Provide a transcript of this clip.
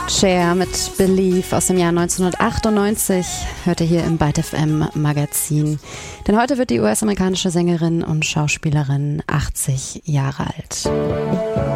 Cher mit Believe aus dem Jahr 1998 hört ihr hier im Byte FM Magazin. Denn heute wird die US-amerikanische Sängerin und Schauspielerin 80 Jahre alt.